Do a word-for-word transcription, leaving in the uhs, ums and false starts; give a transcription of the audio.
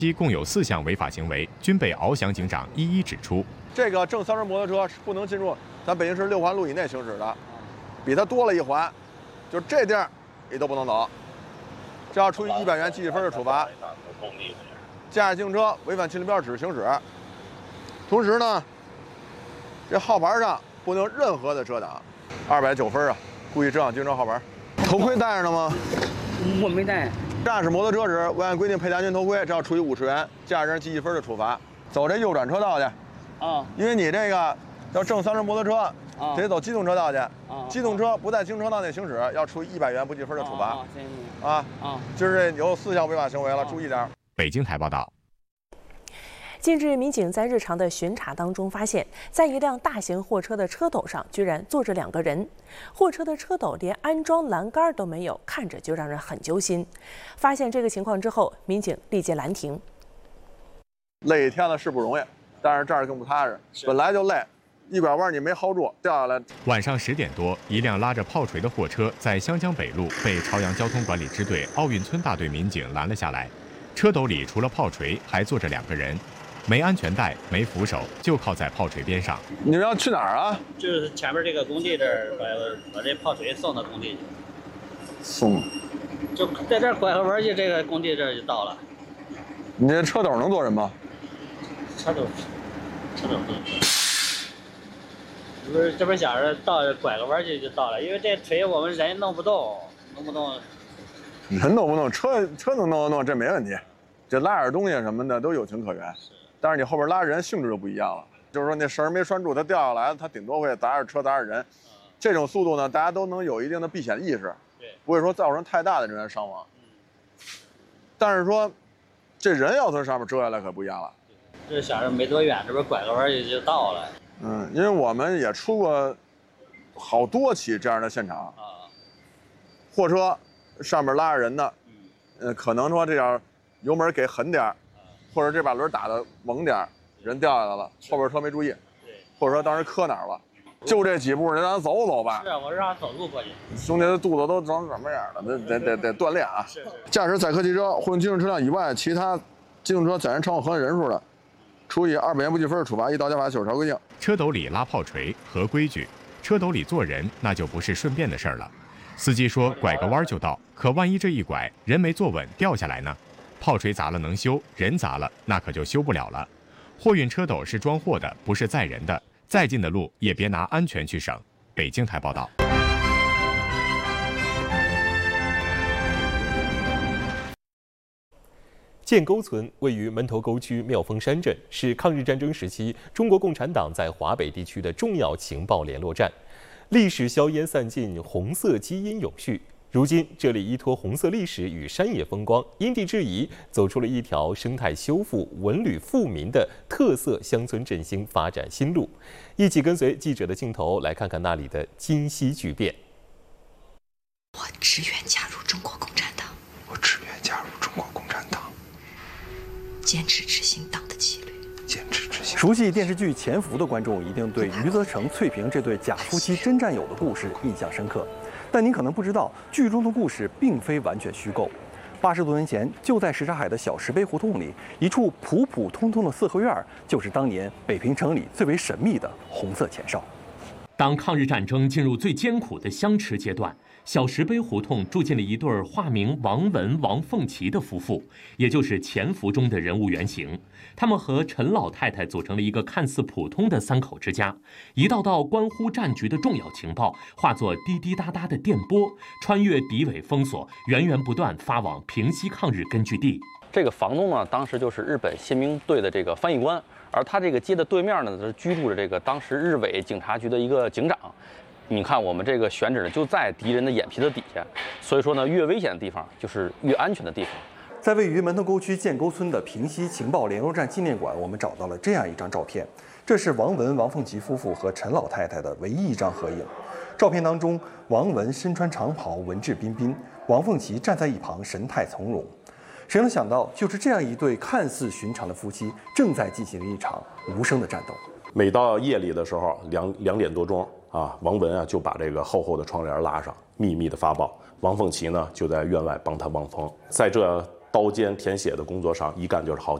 一共有四项违法行为，均被翱翔警长一一指出。 这个正三轮摩托车是不能进入咱北京市六环路以内行驶的，比它多了一环，就这地儿你都不能走，这要处以一百元记记分的处罚。驾驶机动车违反禁令标志行驶，同时呢，这号牌上不能有任何的遮挡，二百九分啊，故意遮挡行车号牌。头盔戴着呢吗？ 我没戴。 驾驶摩托车时未按规定佩戴安全头盔，这要处以五十元驾驶人记记分的处罚。走这右转车道去。 啊，因为你这个要正三轮摩托车，啊，得走机动车道去。啊，机动车不在机动车道内行驶，要处以一百元不记分的处罚。啊啊，就是有四项违法行为了，注意点。 北京台报道。 近日，民警在日常的巡查当中发现，在一辆大型货车的车斗上居然坐着两个人，货车的车斗连安装栏杆都没有，看着就让人很揪心。发现这个情况之后，民警立即拦停。 累一天了是不容易，但是这儿更不踏实，本来就累，一拐弯你没 hold 住，掉下来。 晚上十点多，一辆拉着炮锤的货车在湘江北路被朝阳交通管理支队奥运村大队民警拦了下来，车斗里除了炮锤，还坐着两个人。没安全带，没扶手，就靠在炮锤边上。 你们要去哪儿啊？ 就是前面这个工地这儿，把把这炮锤送到工地去。 送？ 就在这儿拐个弯去，这个工地这儿就到了。 你这车斗能坐人吗？ 车斗，车斗不能坐。不是，这不想着到拐个弯去就到了，因为这锤我们人弄不动，弄不动。 人弄不动，车车能弄得动，这没问题。这拉点东西什么的都有情可原。但是你后边拉人性质就不一样了，就是说那绳没拴住，它掉下来，它顶多会砸着车砸着人。这种速度呢，大家都能有一定的避险意识，不会说造成太大的人员伤亡。但是说，这人要从上面折下来可不一样了。 这想着没多远，这不拐个弯就到了。 嗯，因为我们也出过好多起这样的现场啊，货车上面拉着人的，呃，可能说这样油门给狠点儿。或者这把轮打的猛点，人掉下来了，后边车没注意，或者说当时磕哪儿了，就这几步，你让他走走吧。 是啊，我让他走路过去。 兄弟的肚子都长什么样了？得得得得锻炼啊！是是。驾驶载客汽车或用机动车辆以外其他机动车载人超过核限人数的，处以二百元不记分处罚，依道交法九十条规定。 车斗里拉炮锤合规矩，车斗里坐人那就不是顺便的事儿了。司机说拐个弯就到，可万一这一拐人没坐稳掉下来呢？炮锤砸了能修，人砸了那可就修不了了。货运车斗是装货的，不是载人的，再近的路也别拿安全去省。北京台报道。 建沟村位于门头沟区妙峰山镇，是抗日战争时期中国共产党在华北地区的重要情报联络站。历史硝烟散尽，红色基因永续。如今，这里依托红色历史与山野风光，因地制宜，走出了一条生态修复、文旅富民的特色乡村振兴发展新路。一起跟随记者的镜头，来看看那里的今昔巨变。 我只愿加入中国共产党。 我只愿加入中国共产党。 坚持执行党的纪律。 坚持执行。 熟悉电视剧《潜伏》的观众一定对余则成、翠萍这对假夫妻真战友的故事印象深刻。但您可能不知道，剧中的故事并非完全虚构。八十多年前，就在什刹海的小石碑胡同里，一处普普通通的四合院，就是当年北平城里最为神秘的红色前哨。 当抗日战争进入最艰苦的相持阶段，小石碑胡同住进了一对化名王文、王凤琪的夫妇，也就是《潜伏》中的人物原型。他们和陈老太太组成了一个看似普通的三口之家，一道道关乎战局的重要情报化作滴滴答答的电波，穿越敌伪封锁，源源不断发往平西抗日根据地。 这个房东呢，当时就是日本宪兵队的这个翻译官，而他这个街的对面呢，是居住着这个当时日伪警察局的一个警长。你看我们这个选址呢，就在敌人的眼皮子底下，所以说呢，越危险的地方就是越安全的地方。 在位于门头沟区建沟村的平西情报联络站纪念馆，我们找到了这样一张照片，这是王文、王凤琪夫妇和陈老太太的唯一一张合影。照片当中，王文身穿长袍，文质彬彬；王凤琪站在一旁，神态从容。谁能想到，就是这样一对看似寻常的夫妻，正在进行着一场无声的战斗。 每到夜里的时候，两两点多钟啊，王文啊就把这个厚厚的窗帘拉上，秘密的发报。王凤琪呢就在院外帮他望风。在这刀尖舔血的工作上，一干就是好几。